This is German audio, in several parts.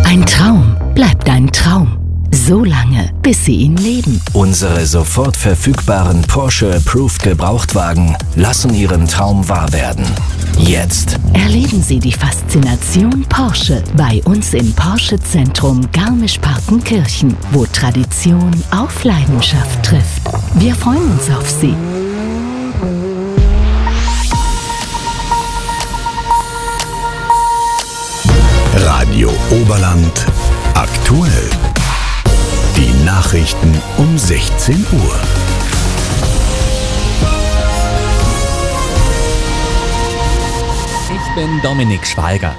Ein Traum bleibt ein Traum. So lange, bis Sie ihn leben. Unsere sofort verfügbaren Porsche Approved Gebrauchtwagen lassen Ihren Traum wahr werden. Jetzt Erleben Sie die Faszination Porsche bei uns im Porsche-Zentrum Garmisch-Partenkirchen, wo Tradition auf Leidenschaft trifft. Wir freuen uns auf Sie. Radio Oberland aktuell. Die Nachrichten um 16 Uhr. Ich bin Dominik Schweiger.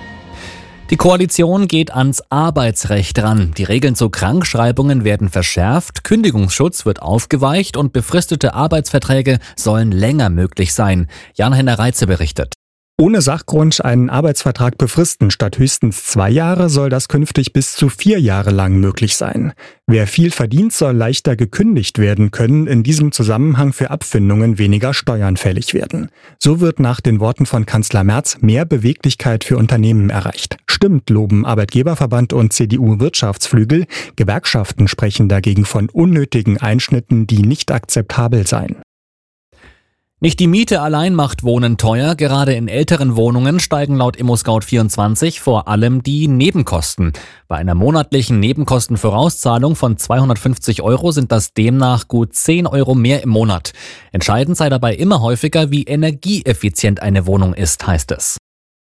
Die Koalition geht ans Arbeitsrecht ran. Die Regeln zu Krankschreibungen werden verschärft, Kündigungsschutz wird aufgeweicht und befristete Arbeitsverträge sollen länger möglich sein. Jan-Henner Reitze berichtet. Ohne Sachgrund einen Arbeitsvertrag befristen statt höchstens 2 Jahre soll das künftig bis zu 4 Jahre lang möglich sein. Wer viel verdient, soll leichter gekündigt werden können, in diesem Zusammenhang für Abfindungen weniger Steuern fällig werden. So wird nach den Worten von Kanzler Merz mehr Beweglichkeit für Unternehmen erreicht. Stimmt, loben Arbeitgeberverband und CDU-Wirtschaftsflügel. Gewerkschaften sprechen dagegen von unnötigen Einschnitten, die nicht akzeptabel seien. Nicht die Miete allein macht Wohnen teuer. Gerade in älteren Wohnungen steigen laut ImmoScout24 vor allem die Nebenkosten. Bei einer monatlichen Nebenkostenvorauszahlung von 250 € sind das demnach gut 10 € mehr im Monat. Entscheidend sei dabei immer häufiger, wie energieeffizient eine Wohnung ist, heißt es.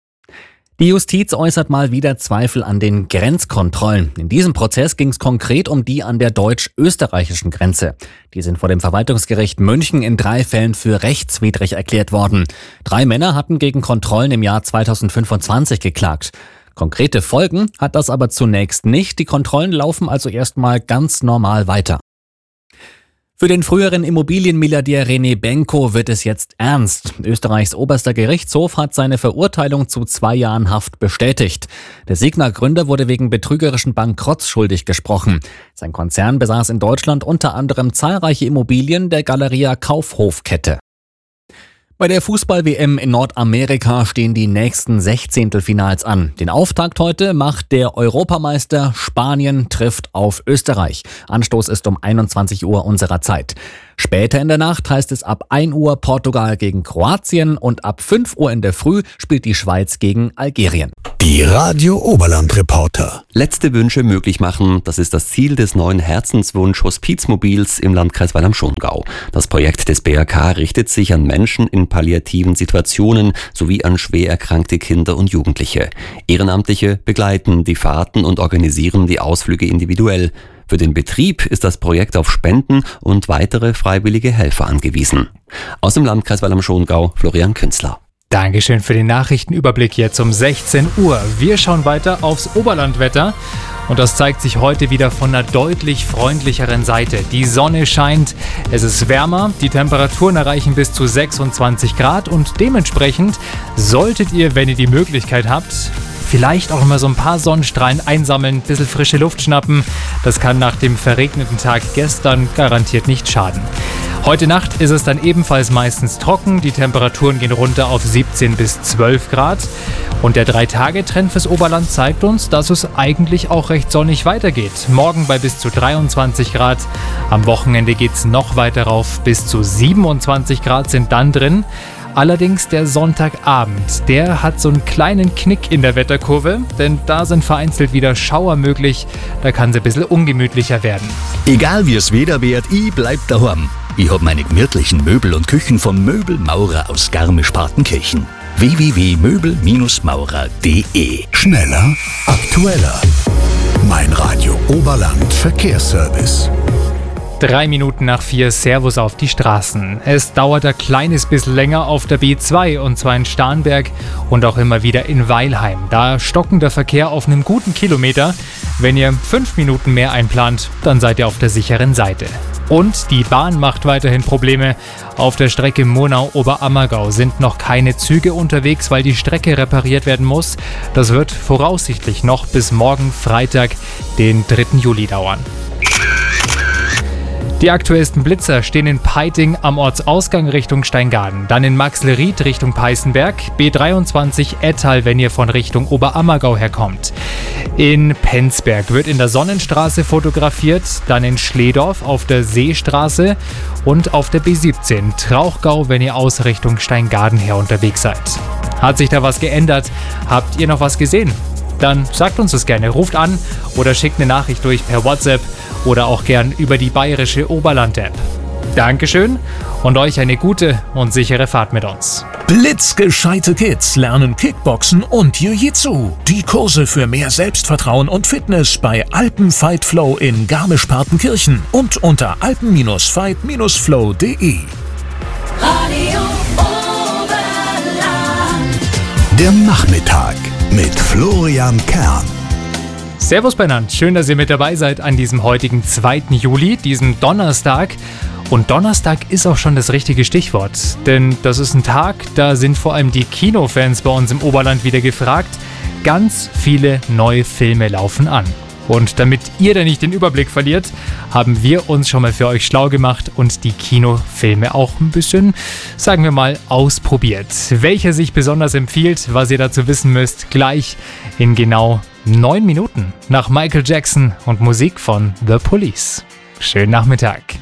Die Justiz äußert mal wieder Zweifel an den Grenzkontrollen. In diesem Prozess ging es konkret um die an der deutsch-österreichischen Grenze. Die sind vor dem Verwaltungsgericht München in 3 Fällen für rechtswidrig erklärt worden. 3 Männer hatten gegen Kontrollen im Jahr 2025 geklagt. Konkrete Folgen hat das aber zunächst nicht. Die Kontrollen laufen also erstmal ganz normal weiter. Für den früheren Immobilienmilliardär René Benko wird es jetzt ernst. Österreichs oberster Gerichtshof hat seine Verurteilung zu 2 Jahren Haft bestätigt. Der Signa-Gründer wurde wegen betrügerischen Bankrotts schuldig gesprochen. Sein Konzern besaß in Deutschland unter anderem zahlreiche Immobilien der Galeria Kaufhof-Kette. Bei der Fußball-WM in Nordamerika stehen die nächsten 16. an. Den Auftakt heute macht der Europameister. Spanien trifft auf Österreich. Anstoß ist um 21 Uhr unserer Zeit. Später in der Nacht heißt es ab 1 Uhr Portugal gegen Kroatien und ab 5 Uhr in der Früh spielt die Schweiz gegen Algerien. Die Radio Oberland Reporter. Letzte Wünsche möglich machen, das ist das Ziel des neuen Herzenswunsch-Hospizmobils im Landkreis Weil am Schongau. Das Projekt des BRK richtet sich an Menschen in palliativen Situationen sowie an schwer erkrankte Kinder und Jugendliche. Ehrenamtliche begleiten die Fahrten und organisieren die Ausflüge individuell. Für den Betrieb ist das Projekt auf Spenden und weitere freiwillige Helfer angewiesen. Aus dem Landkreis Weil am Schongau, Florian Künzler. Dankeschön für den Nachrichtenüberblick jetzt um 16 Uhr. Wir schauen weiter aufs Oberlandwetter und das zeigt sich heute wieder von einer deutlich freundlicheren Seite. Die Sonne scheint, es ist wärmer, die Temperaturen erreichen bis zu 26 Grad und dementsprechend solltet ihr, wenn ihr die Möglichkeit habt, vielleicht auch mal so ein paar Sonnenstrahlen einsammeln, ein bisschen frische Luft schnappen. Das kann nach dem verregneten Tag gestern garantiert nicht schaden. Heute Nacht ist es dann ebenfalls meistens trocken. Die Temperaturen gehen runter auf 17 bis 12 Grad. Und der 3-Tage-Trend fürs Oberland zeigt uns, dass es eigentlich auch recht sonnig weitergeht. Morgen bei bis zu 23 Grad. Am Wochenende geht es noch weiter rauf. Bis zu 27 Grad sind dann drin. Allerdings der Sonntagabend, der hat so einen kleinen Knick in der Wetterkurve, denn da sind vereinzelt wieder Schauer möglich, da kann es ein bisschen ungemütlicher werden. Egal wie es Wetter wird, ich bleib daheim. Ich hab meine gemütlichen Möbel und Küchen vom Möbelmaurer aus Garmisch-Partenkirchen. www.möbel-maurer.de. Schneller, aktueller. Mein Radio Oberland Verkehrsservice. 3 Minuten nach 4, Servus auf die Straßen. Es dauert ein kleines bisschen länger auf der B2 und zwar in Starnberg und auch immer wieder in Weilheim. Da stockt der Verkehr auf einem guten Kilometer. Wenn ihr 5 Minuten mehr einplant, dann seid ihr auf der sicheren Seite. Und die Bahn macht weiterhin Probleme. Auf der Strecke Murnau-Oberammergau sind noch keine Züge unterwegs, weil die Strecke repariert werden muss. Das wird voraussichtlich noch bis morgen Freitag, den 3. Juli dauern. Die aktuellsten Blitzer stehen in Peiting am Ortsausgang Richtung Steingaden, dann in Maxleried Richtung Peißenberg, B23 Ettal, wenn ihr von Richtung Oberammergau herkommt. In Penzberg wird in der Sonnenstraße fotografiert, dann in Schledorf auf der Seestraße und auf der B17 Trauchgau, wenn ihr aus Richtung Steingaden her unterwegs seid. Hat sich da was geändert? Habt ihr noch was gesehen? Dann sagt uns das gerne, ruft an oder schickt eine Nachricht durch per WhatsApp oder auch gern über die bayerische Oberland-App. Dankeschön und euch eine gute und sichere Fahrt mit uns. Blitzgescheite Kids lernen Kickboxen und Jiu-Jitsu. Die Kurse für mehr Selbstvertrauen und Fitness bei Alpen Fight Flow in Garmisch-Partenkirchen und unter alpen-fight-flow.de. Radio Oberland. Der Nachmittag mit Florian Kern. Servus beieinander, schön, dass ihr mit dabei seid an diesem heutigen 2. Juli, diesem Donnerstag. Und Donnerstag ist auch schon das richtige Stichwort, denn das ist ein Tag, da sind vor allem die Kinofans bei uns im Oberland wieder gefragt. Ganz viele neue Filme laufen an. Und damit ihr da nicht den Überblick verliert, haben wir uns schon mal für euch schlau gemacht und die Kinofilme auch ein bisschen, sagen wir mal, ausprobiert. Welcher sich besonders empfiehlt, was ihr dazu wissen müsst, gleich in genau 9 Minuten nach Michael Jackson und Musik von The Police. Schönen Nachmittag.